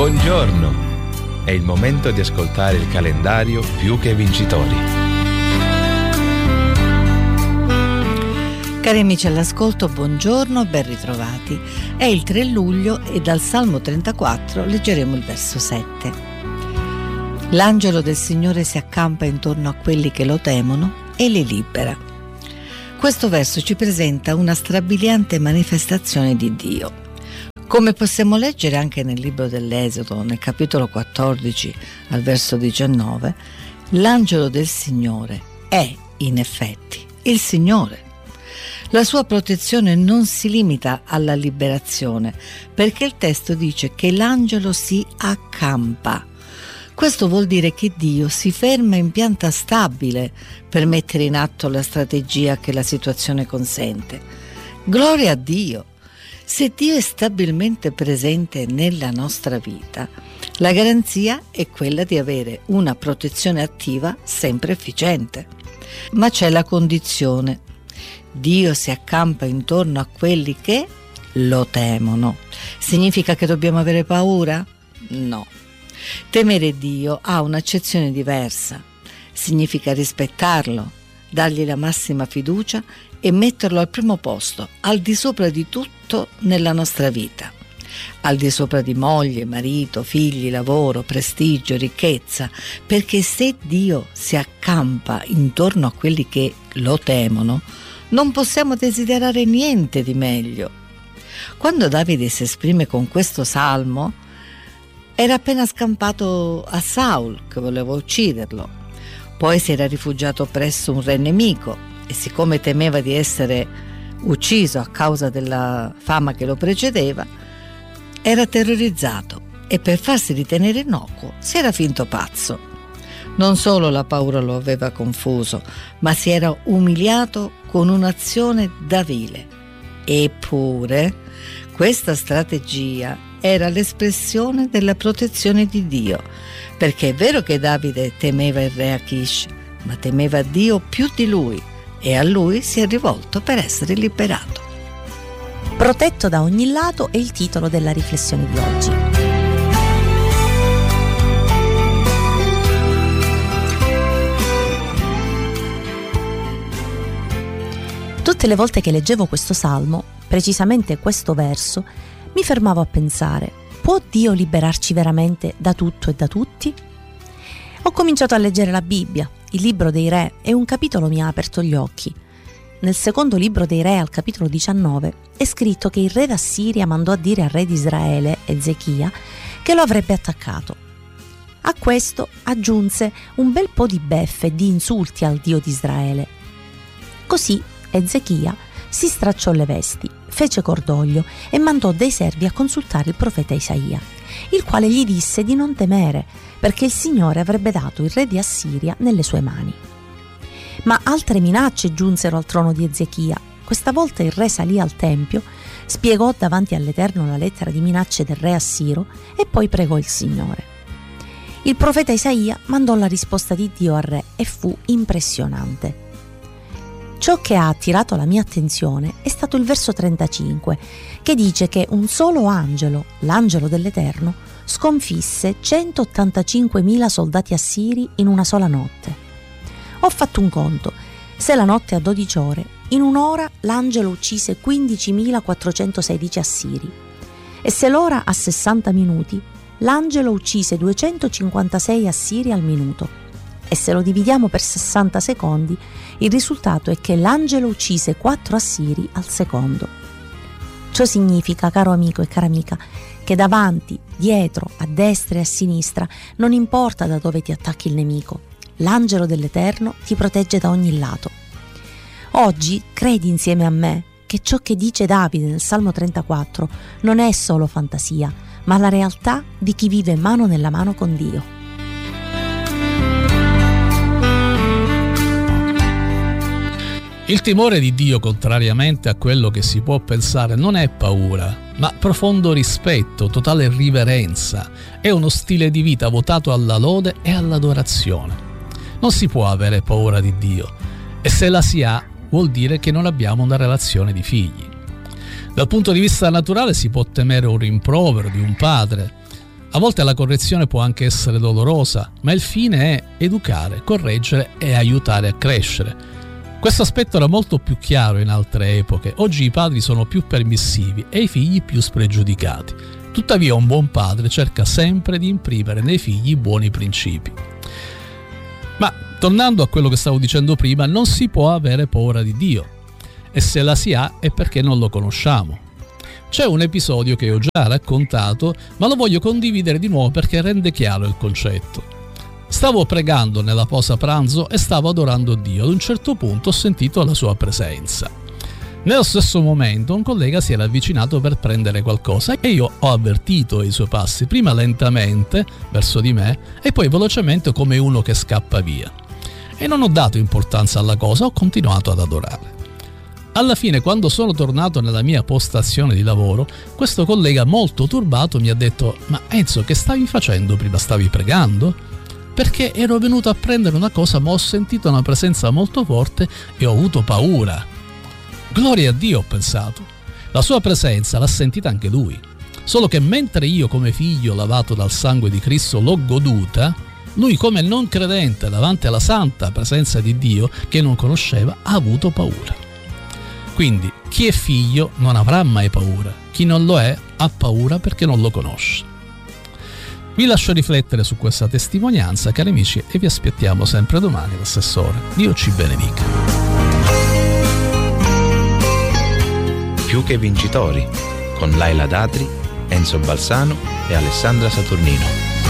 Buongiorno! È il momento di ascoltare il calendario Più che Vincitori. Cari amici all'ascolto, buongiorno, ben ritrovati. È il 3 luglio e dal Salmo 34 leggeremo il verso 7. L'angelo del Signore si accampa intorno a quelli che lo temono e li libera. Questo verso ci presenta una strabiliante manifestazione di Dio. Come possiamo leggere anche nel libro dell'Esodo, nel capitolo 14 al verso 19, l'angelo del Signore è in effetti il Signore. La sua protezione non si limita alla liberazione, perché il testo dice che l'angelo si accampa. Questo vuol dire che Dio si ferma in pianta stabile per mettere in atto la strategia che la situazione consente. Gloria a Dio! Se Dio è stabilmente presente nella nostra vita, la garanzia è quella di avere una protezione attiva sempre efficiente. Ma c'è la condizione. Dio si accampa intorno a quelli che lo temono. Significa che dobbiamo avere paura? No. Temere Dio ha un'accezione diversa. Significa rispettarlo, dargli la massima fiducia e metterlo al primo posto, al di sopra di tutto nella nostra vita. Al di sopra di moglie, marito, figli, lavoro, prestigio, ricchezza, perché se Dio si accampa intorno a quelli che lo temono, non possiamo desiderare niente di meglio. Quando Davide si esprime con questo salmo, era appena scampato a Saul, che voleva ucciderlo. Poi si era rifugiato presso un re nemico e siccome temeva di essere ucciso a causa della fama che lo precedeva, era terrorizzato e per farsi ritenere innocuo si era finto pazzo. Non solo la paura lo aveva confuso, ma si era umiliato con un'azione da vile. Eppure questa strategia era l'espressione della protezione di Dio, perché è vero che Davide temeva il re Achish, ma temeva Dio più di lui e a lui si è rivolto per essere liberato. Protetto da ogni lato è il titolo della riflessione di oggi. Tutte le volte che leggevo questo salmo, precisamente questo verso, mi fermavo a pensare: può Dio liberarci veramente da tutto e da tutti? Ho cominciato a leggere la Bibbia, il libro dei re, e un capitolo mi ha aperto gli occhi. Nel secondo libro dei re, al capitolo 19, è scritto che il re d'Assiria mandò a dire al re di Israele, Ezechia, che lo avrebbe attaccato. A questo aggiunse un bel po' di beffe e di insulti al Dio di Israele. Così Ezechia si stracciò le vesti, fece cordoglio e mandò dei servi a consultare il profeta Isaia, il quale gli disse di non temere, perché il Signore avrebbe dato il re di Assiria nelle sue mani. Ma altre minacce giunsero al trono di Ezechia. Questa volta il re salì al tempio, spiegò davanti all'Eterno la lettera di minacce del re assiro e poi pregò il Signore. Il profeta Isaia mandò la risposta di Dio al re e fu impressionante. Ciò che ha attirato la mia attenzione è stato il verso 35, che dice che un solo angelo, l'angelo dell'Eterno, sconfisse 185.000 soldati assiri in una sola notte. Ho fatto un conto: se la notte ha 12 ore, in un'ora l'angelo uccise 15.416 assiri, e se l'ora ha 60 minuti, l'angelo uccise 256 assiri al minuto, e se lo dividiamo per 60 secondi, il risultato è che l'angelo uccise 4 assiri al secondo. Ciò significa, caro amico e cara amica, che davanti, dietro, a destra e a sinistra, non importa da dove ti attacchi il nemico, l'angelo dell'Eterno ti protegge da ogni lato. Oggi credi insieme a me che ciò che dice Davide nel Salmo 34 non è solo fantasia, ma la realtà di chi vive mano nella mano con Dio. Il timore di Dio, contrariamente a quello che si può pensare, non è paura, ma profondo rispetto, totale riverenza. È uno stile di vita votato alla lode e all'adorazione. Non si può avere paura di Dio, e se la si ha, vuol dire che non abbiamo una relazione di figli. Dal punto di vista naturale si può temere un rimprovero di un padre, A volte la correzione può anche essere dolorosa, ma il fine è educare, correggere e aiutare a crescere. Questo aspetto era molto più chiaro in altre epoche. Oggi i padri sono più permissivi e i figli più spregiudicati. Tuttavia un buon padre cerca sempre di imprimere nei figli buoni principi. Ma tornando a quello che stavo dicendo prima, non si può avere paura di Dio, e se la si ha è perché non lo conosciamo. C'è un episodio che ho già raccontato, ma lo voglio condividere di nuovo perché rende chiaro il concetto. Stavo pregando nella pausa pranzo e stavo adorando Dio. Ad un certo punto ho sentito la sua presenza. Nello stesso momento un collega si era avvicinato per prendere qualcosa e io ho avvertito i suoi passi, prima lentamente verso di me e poi velocemente come uno che scappa via. E non ho dato importanza alla cosa, ho continuato ad adorare. Alla fine, quando sono tornato nella mia postazione di lavoro, questo collega molto turbato mi ha detto: «Ma Enzo, che stavi facendo prima? Stavi pregando?» Perché ero venuto a prendere una cosa, ma ho sentito una presenza molto forte e ho avuto paura. Gloria a Dio, ho pensato. La sua presenza l'ha sentita anche lui. Solo che mentre io come figlio lavato dal sangue di Cristo l'ho goduta, lui come non credente davanti alla santa presenza di Dio che non conosceva ha avuto paura. Quindi chi è figlio non avrà mai paura, chi non lo è ha paura perché non lo conosce. Vi lascio riflettere su questa testimonianza, cari amici, e vi aspettiamo sempre domani alla stessa ora. Dio ci benedica. Più che vincitori, con Laila Datri, Enzo Balsano e Alessandra Saturnino.